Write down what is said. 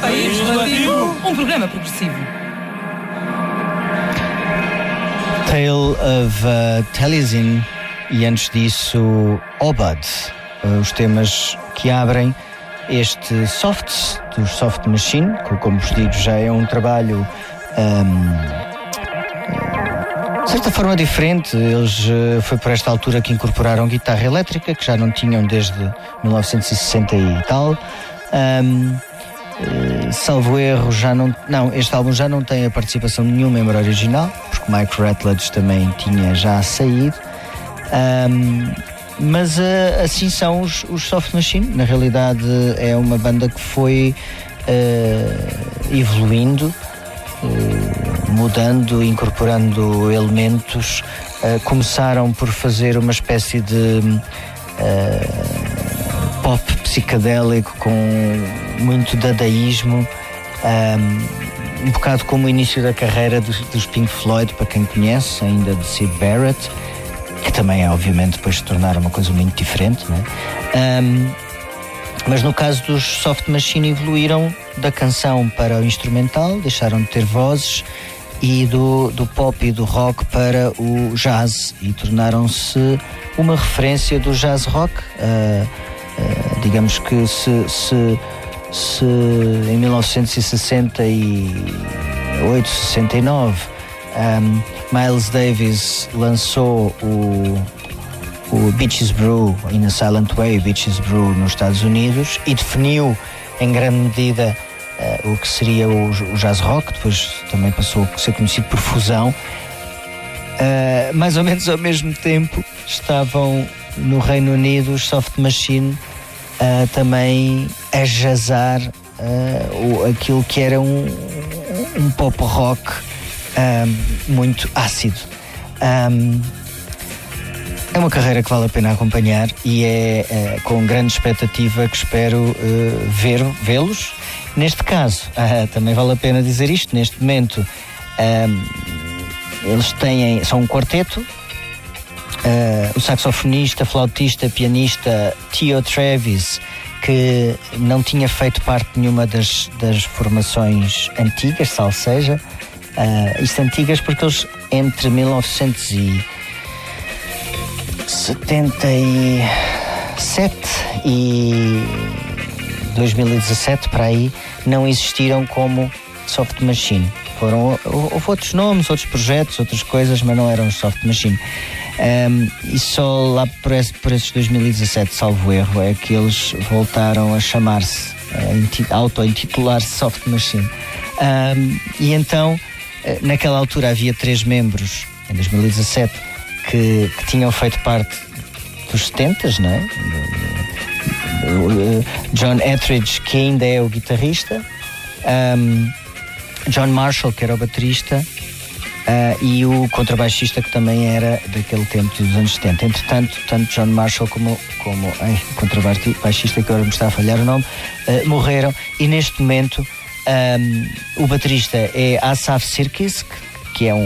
País Relativo, um programa progressivo. Tale of Taliesin e antes disso Obad, os temas que abrem este Soft, dos Soft Machine, que, como vos digo, já é um trabalho de certa forma diferente. Eles foi por esta altura que incorporaram guitarra elétrica, que já não tinham desde 1960 e tal. Salvo erro, este álbum já não tem a participação de nenhum membro original, porque Mike Ratledge também tinha já saído. Mas assim são os Soft Machine. Na realidade é uma banda que foi evoluindo, mudando, incorporando elementos. Começaram por fazer uma espécie de pop psicadélico com muito dadaísmo, um bocado como o início da carreira dos Pink Floyd, para quem conhece, ainda de Syd Barrett, que também obviamente depois se tornaram uma coisa muito diferente, não é? Mas no caso dos Soft Machine evoluíram da canção para o instrumental, deixaram de ter vozes, e do pop e do rock para o jazz, e tornaram-se uma referência do jazz rock. Digamos que se em 1968, 69 Miles Davis lançou o Bitches Brew in a Silent Way, Bitches Brew nos Estados Unidos, e definiu em grande medida o que seria o jazz rock. Depois também passou a ser conhecido por fusão. Mais ou menos ao mesmo tempo estavam no Reino Unido os Soft Machine também a jazzar aquilo que era um pop rock muito ácido. É uma carreira que vale a pena acompanhar, e é com grande expectativa que espero vê-los. Neste caso, também vale a pena dizer isto, neste momento eles são um quarteto. O saxofonista, flautista, pianista Theo Travis, que não tinha feito parte de nenhuma das formações antigas, salvo seja, isto antigas porque eles entre 1977 e 2017 para aí não existiram como Soft Machine. Houve outros nomes, outros projetos, outras coisas, mas não eram Soft Machine. E só lá por esses 2017, salvo erro, é que eles voltaram a chamar-se, auto-intitular-se Soft Machine. E então, naquela altura havia 3 membros, em 2017, que tinham feito parte dos 70s, não é? John Etheridge, que ainda é o guitarrista, John Marshall, que era o baterista, e o contrabaixista, que também era daquele tempo dos anos 70. Entretanto, tanto John Marshall como o contrabaixista, que agora me está a falhar o nome, morreram, e neste momento o baterista é Asaf Sirkis, que é